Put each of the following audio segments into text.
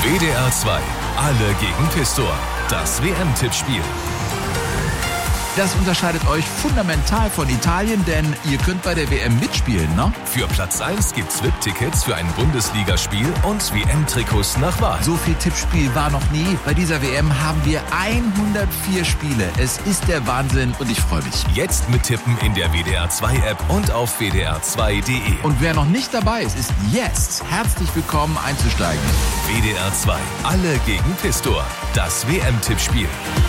WDR 2, alle gegen Pistor. Das WM-Tippspiel. Das unterscheidet euch fundamental von Italien, denn ihr könnt bei der WM mitspielen, ne? Für Platz 1 gibt's VIP-Tickets für ein Bundesligaspiel und WM-Trikots nach Wahl. So viel Tippspiel war noch nie. Bei dieser WM haben wir 104 Spiele. Es ist der Wahnsinn und ich freue mich. Jetzt mittippen in der WDR 2 App und auf wdr2.de. Und wer noch nicht dabei ist, ist jetzt herzlich willkommen einzusteigen. WDR 2, alle gegen Pistor. Das WM-Tippspiel.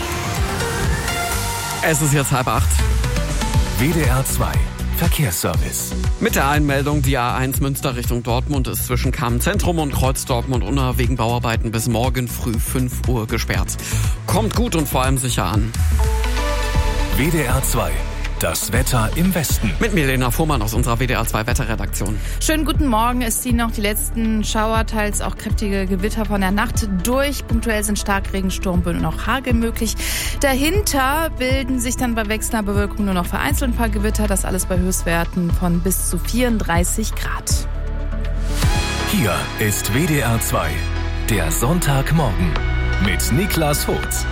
Es ist jetzt 7:30. WDR 2, Verkehrsservice. Mit der Einmeldung, die A1 Münster Richtung Dortmund ist zwischen Kammzentrum und Kreuz Dortmund-Unna wegen Bauarbeiten bis morgen früh 5 Uhr gesperrt. Kommt gut und vor allem sicher an. WDR 2, das Wetter im Westen. Mit Milena Fuhrmann aus unserer WDR 2 Wetterredaktion. Schönen guten Morgen. Es ziehen noch die letzten Schauer, teils auch kräftige Gewitter von der Nacht durch. Punktuell sind Starkregen, Sturmböen und auch Hagel möglich. Dahinter bilden sich dann bei wechselnder Bewölkung nur noch vereinzelt ein paar Gewitter. Das alles bei Höchstwerten von bis zu 34 Grad. Hier ist WDR 2, der Sonntagmorgen mit Niklas Hotz.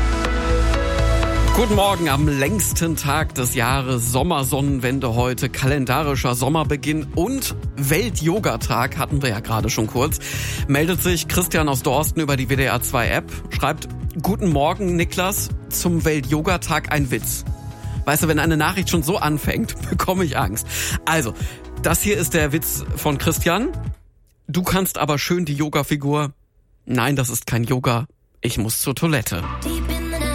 Guten Morgen am längsten Tag des Jahres, Sommersonnenwende heute, kalendarischer Sommerbeginn und Welt-Yoga-Tag, hatten wir ja gerade schon kurz. Meldet sich Christian aus Dorsten über die WDR 2 App, schreibt: Guten Morgen Niklas, zum Welt-Yoga-Tag ein Witz. Weißt du, wenn eine Nachricht schon so anfängt, bekomme ich Angst. Also, das hier ist der Witz von Christian. Du kannst aber schön die Yoga-Figur. Nein, das ist kein Yoga. Ich muss zur Toilette.